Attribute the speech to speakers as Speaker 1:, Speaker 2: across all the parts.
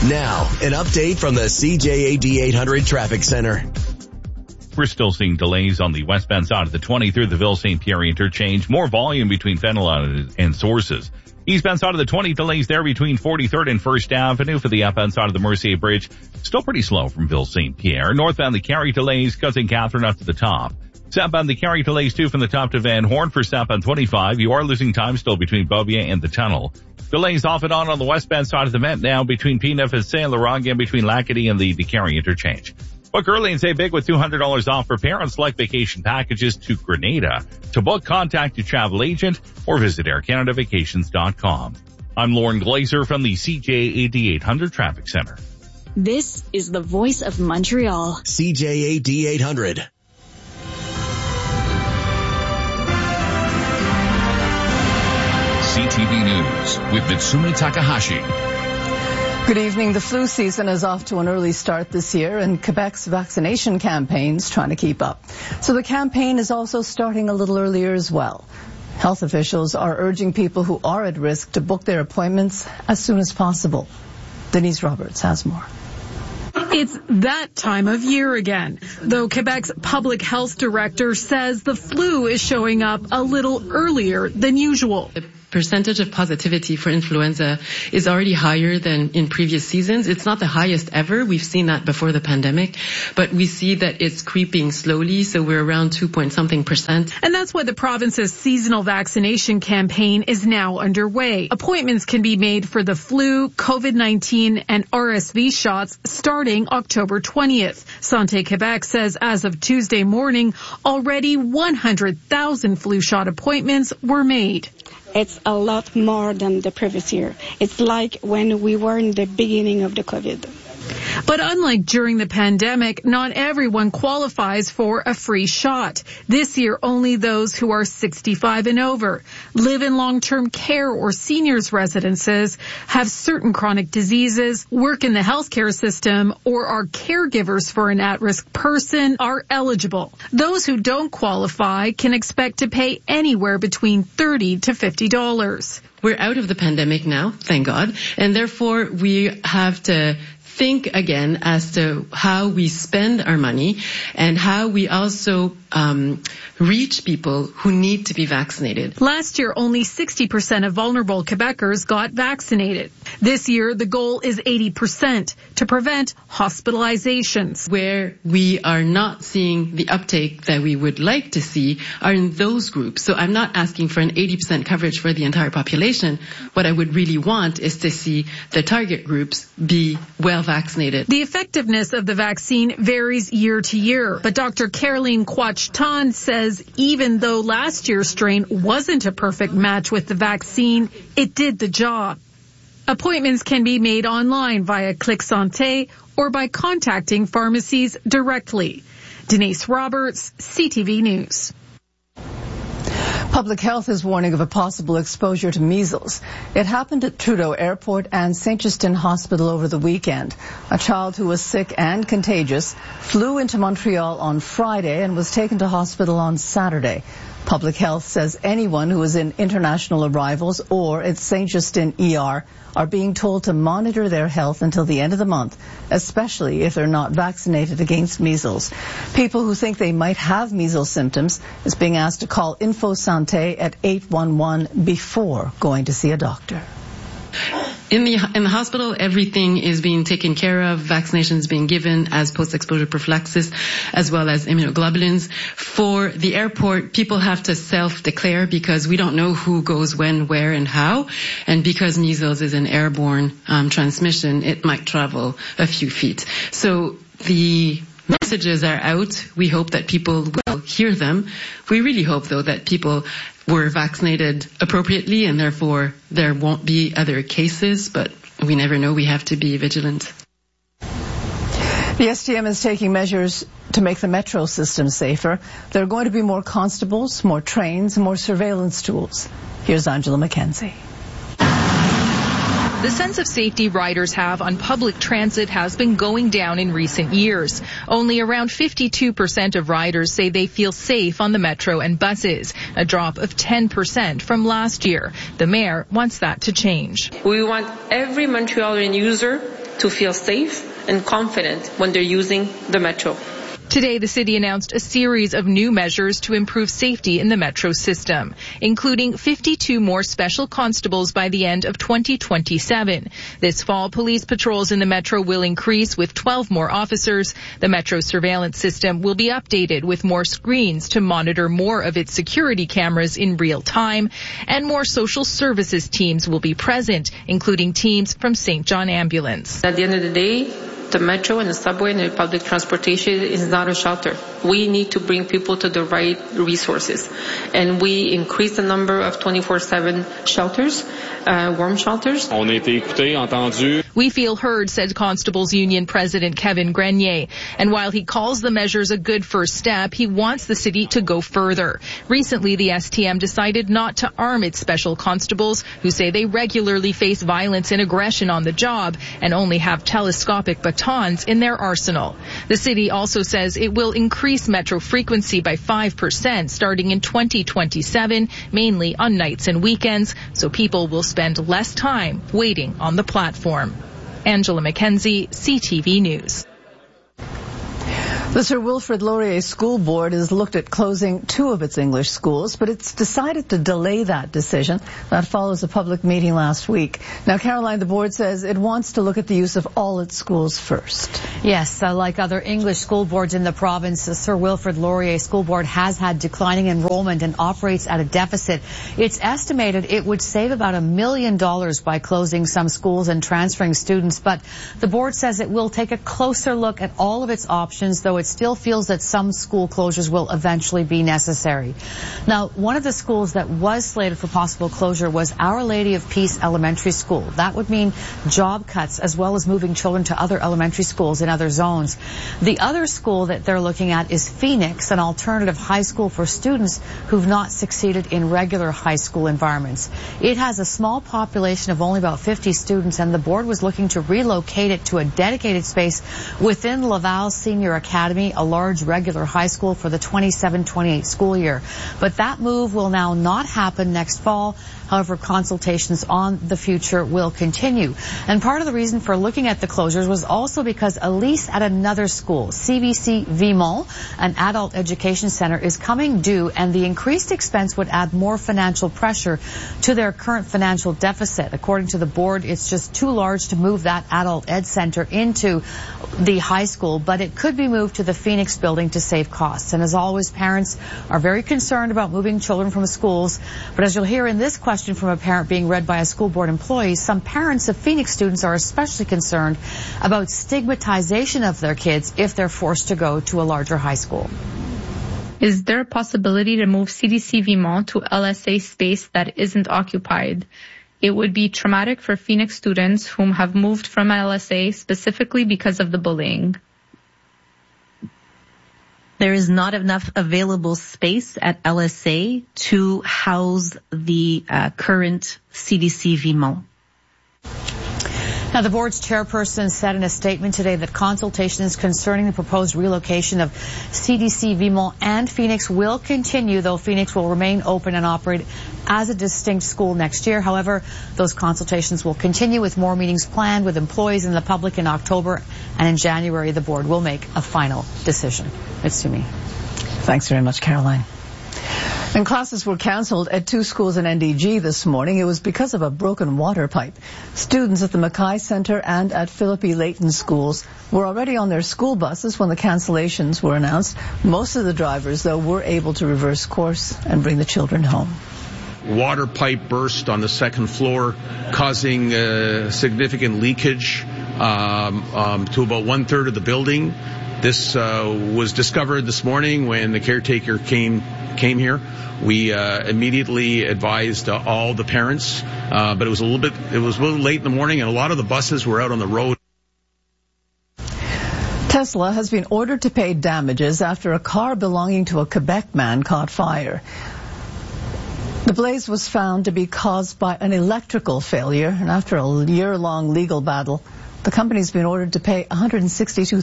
Speaker 1: Now, an update from the CJAD 800 Traffic Center.
Speaker 2: We're still seeing delays on the westbound side of the 20 through the Ville-St. Pierre interchange. More volume between Fenelon and Sources. Eastbound side of the 20, delays there between 43rd and 1st Avenue. For the outbound side of the Mercier Bridge, still pretty slow from Ville-St. Pierre. Northbound the Carrie delays, Cousin Catherine up to the top. Southbound the Carrie delays too from the top to Van Horn. For southbound 25, you are losing time still between Beaubien and the tunnel. Delays off and on the westbound side of the Met now between P9 and Saint Laurent and between Lacadie and the Carrie interchange. Book early and save big with $200 off for parents. Select vacation packages to Grenada. To book, contact your travel agent or visit AirCanadaVacations.com. I'm Lauren Glazer from the CJAD 800 Traffic Center.
Speaker 3: This is the voice of Montreal.
Speaker 1: CJAD 800.
Speaker 4: CTV News with Mitsumi Takahashi.
Speaker 5: Good evening. The flu season is off to an early start this year, and Quebec's vaccination campaign's trying to keep up. So the campaign is also starting a little earlier as well. Health officials are urging people who are at risk to book their appointments as soon as possible. Denise Roberts has more.
Speaker 6: It's that time of year again, though Quebec's public health director says the flu is showing up a little earlier than usual.
Speaker 7: The percentage of positivity for influenza is already higher than in previous seasons. It's not the highest ever. We've seen that before the pandemic, but we see that it's creeping slowly, so we're around 2-point-something%.
Speaker 6: And that's why the province's seasonal vaccination campaign is now underway. Appointments can be made for the flu, COVID-19, and RSV shots starting October 20th. Santé Quebec says as of Tuesday morning, already 100,000 flu shot appointments were made.
Speaker 8: It's a lot more than the previous year. It's like when we were in the beginning of the COVID.
Speaker 6: But unlike during the pandemic, not everyone qualifies for a free shot. This year, only those who are 65 and over, live in long-term care or seniors residences, have certain chronic diseases, work in the healthcare system, or are caregivers for an at-risk person are eligible. Those who don't qualify can expect to pay anywhere between $30 to $50.
Speaker 7: We're out of the pandemic now, thank God, and therefore we have to think again as to how we spend our money and how we also reach people who need to be vaccinated.
Speaker 6: Last year, only 60% of vulnerable Quebecers got vaccinated. This year, the goal is 80% to prevent hospitalizations.
Speaker 7: Where we are not seeing the uptake that we would like to see are in those groups. So I'm not asking for an 80% coverage for the entire population. What I would really want is to see the target groups be well vaccinated.
Speaker 6: The effectiveness of the vaccine varies year to year, but Dr. Caroline Quach-Tan says even though last year's strain wasn't a perfect match with the vaccine, it did the job. Appointments can be made online via Click Santé or by contacting pharmacies directly. Denise Roberts, CTV News.
Speaker 5: Public Health is warning of a possible exposure to measles. It happened at Trudeau Airport and St. Justine Hospital over the weekend. A child who was sick and contagious flew into Montreal on Friday and was taken to hospital on Saturday. Public Health says anyone who is in international arrivals or at St. Justine ER are being told to monitor their health until the end of the month, especially if they're not vaccinated against measles. People who think they might have measles symptoms is being asked to call Info Santé at 811 before going to see a doctor.
Speaker 7: In the hospital, everything is being taken care of. Vaccinations being given as post-exposure prophylaxis, as well as immunoglobulins. For the airport, people have to self-declare because we don't know who goes when, where, and how. And because measles is an airborne transmission, it might travel a few feet. So the messages are out. We hope that people will hear them. We really hope, though, that people were vaccinated appropriately and therefore there won't be other cases, but we never know. We have to be vigilant.
Speaker 5: The STM is taking measures to make the metro system safer. There are going to be more constables, more trains, and more surveillance tools. Here's Angela McKenzie.
Speaker 9: The sense of safety riders have on public transit has been going down in recent years. Only around 52% of riders say they feel safe on the metro and buses, a drop of 10% from last year. The mayor wants that to change.
Speaker 10: We want every Montrealan user to feel safe and confident when they're using the metro.
Speaker 9: Today, the city announced a series of new measures to improve safety in the metro system, including 52 more special constables by the end of 2027. This fall, police patrols in the metro will increase with 12 more officers. The metro surveillance system will be updated with more screens to monitor more of its security cameras in real time, and more social services teams will be present, including teams from St. John Ambulance.
Speaker 10: At the end of the day, the metro and the subway and the public transportation is not a shelter. We need to bring people to the right resources. And we increase the number of 24/7 shelters, warm shelters.
Speaker 11: On a été écouté, entendu.
Speaker 9: We feel heard, said Constables Union President Kevin Grenier. And while he calls the measures a good first step, he wants the city to go further. Recently, the STM decided not to arm its special constables, who say they regularly face violence and aggression on the job and only have telescopic batons in their arsenal. The city also says it will increase metro frequency by 5% starting in 2027, mainly on nights and weekends, so people will spend less time waiting on the platform. Angela McKenzie, CTV News.
Speaker 5: The Sir Wilfrid Laurier School Board has looked at closing 2 of its English schools, but it's decided to delay that decision. That follows a public meeting last week. Now, Caroline, the board says it wants to look at the use of all its schools first.
Speaker 12: Yes, like other English school boards in the province, the Sir Wilfrid Laurier School Board has had declining enrollment and operates at a deficit. It's estimated it would save about $1 million by closing some schools and transferring students, but the board says it will take a closer look at all of its options, though it still feels that some school closures will eventually be necessary. Now, one of the schools that was slated for possible closure was Our Lady of Peace Elementary School. That would mean job cuts as well as moving children to other elementary schools in other zones. The other school that they're looking at is Phoenix, an alternative high school for students who've not succeeded in regular high school environments. It has a small population of only about 50 students, and the board was looking to relocate it to a dedicated space within Laval Senior Academy, a large regular high school for the 27-28 school year. But that move will now not happen next fall. However, consultations on the future will continue. And part of the reason for looking at the closures was also because a lease at another school, CVC Vimont, an adult education center, is coming due, and the increased expense would add more financial pressure to their current financial deficit. According to the board, it's just too large to move that adult ed center into the high school, but it could be moved to the Phoenix building to save costs. And as always, parents are very concerned about moving children from schools. But as you'll hear in this question from a parent being read by a school board employee, some parents of Phoenix students are especially concerned about stigmatization of their kids if they're forced to go to a larger high school.
Speaker 13: Is there a possibility to move CDC Vimont to LSA space that isn't occupied? It would be traumatic for Phoenix students whom have moved from LSA specifically because of the bullying.
Speaker 14: There is not enough available space at LSA to house the current CDC Vimont.
Speaker 12: Now, the board's chairperson said in a statement today that consultations concerning the proposed relocation of CDC Vimont and Phoenix will continue, though Phoenix will remain open and operate as a distinct school next year. However, those consultations will continue with more meetings planned with employees and the public in October, and in January the board will make a final decision. It's to me.
Speaker 5: Thanks very much, Caroline. And classes were cancelled at 2 schools in NDG this morning. It was because of a broken water pipe. Students at the Mackay Center and at Philip E. Layton schools were already on their school buses when the cancellations were announced. Most of the drivers, though, were able to reverse course and bring the children home.
Speaker 15: Water pipe burst on the second floor, causing significant leakage to about 1/3 of the building. This was discovered this morning when the caretaker came here. We immediately advised all the parents, but it was a little late in the morning, and a lot of the buses were out on the road.
Speaker 5: Tesla has been ordered to pay damages after a car belonging to a Quebec man caught fire. The blaze was found to be caused by an electrical failure, and after a year-long legal battle, the company's been ordered to pay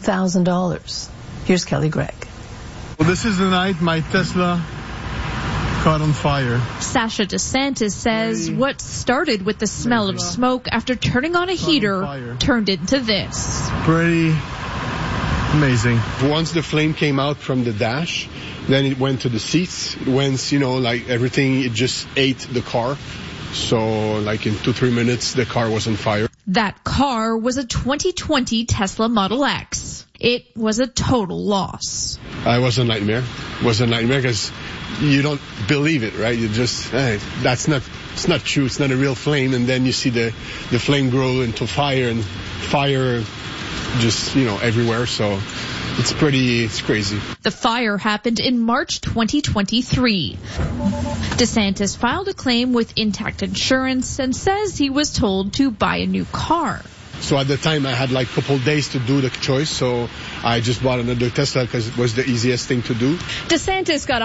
Speaker 5: $162,000. Here's Kelly Gregg.
Speaker 16: Well, this is the night my Tesla caught on fire.
Speaker 17: Sasha DeSantis says what started with the smell of smoke after turning on a heater turned into this.
Speaker 16: Pretty amazing.
Speaker 18: Once the flame came out from the dash, then it went to the seats. Once, like everything, it just ate the car. So like in 2-3 minutes, the car was on fire.
Speaker 17: That car was a 2020 Tesla Model X. It was a total loss.
Speaker 18: It was a nightmare. It was a nightmare because you don't believe it, right? You just, it's not true. It's not a real flame. And then you see the flame grow into fire and fire just, everywhere. So it's crazy.
Speaker 17: The fire happened in March 2023. DeSantis filed a claim with Intact Insurance and says he was told to buy a new car.
Speaker 18: So at the time I had like a couple days to do the choice, so I just bought another Tesla because it was the easiest thing to do.
Speaker 17: DeSantis got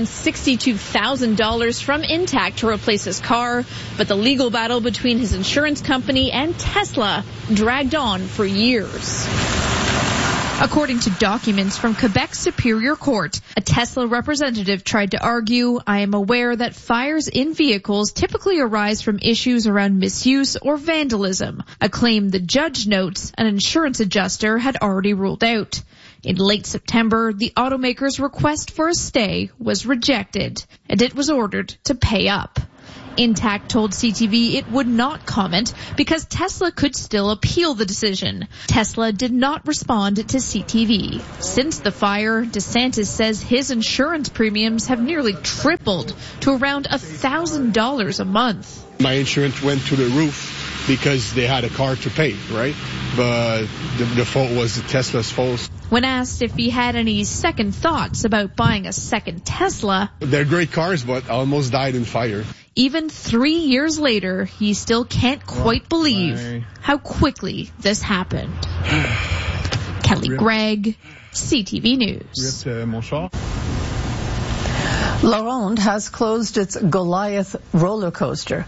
Speaker 17: $162,000 from Intact to replace his car, but the legal battle between his insurance company and Tesla dragged on for years. According to documents from Quebec's Superior Court, a Tesla representative tried to argue, I am aware that fires in vehicles typically arise from issues around misuse or vandalism, a claim the judge notes an insurance adjuster had already ruled out. In late September, the automaker's request for a stay was rejected, and it was ordered to pay up. Intact told CTV it would not comment because Tesla could still appeal the decision. Tesla did not respond to CTV. Since the fire, DeSantis says his insurance premiums have nearly tripled to around $1,000 a month.
Speaker 18: My insurance went through the roof because they had a car to pay, right? But the fault was Tesla's fault.
Speaker 17: When asked if he had any second thoughts about buying a second Tesla,
Speaker 18: they're great cars, but I almost died in fire.
Speaker 17: Even 3 years later, he still can't quite believe how quickly this happened. Kelly Gregg, CTV News.
Speaker 5: La Ronde has closed its Goliath roller coaster.